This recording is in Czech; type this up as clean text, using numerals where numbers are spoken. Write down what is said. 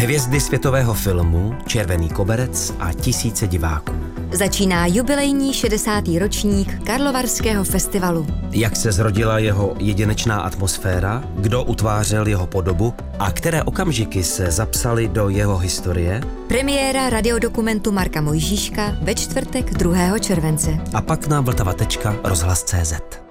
Hvězdy světového filmu, červený koberec a tisíce diváků. Začíná jubilejní 60. ročník Karlovarského festivalu. Jak se zrodila jeho jedinečná atmosféra, kdo utvářel jeho podobu a které okamžiky se zapsaly do jeho historie? Premiéra radiodokumentu Marka Mojžíška ve čtvrtek 2. července. A pak na vltava.rozhlas.cz.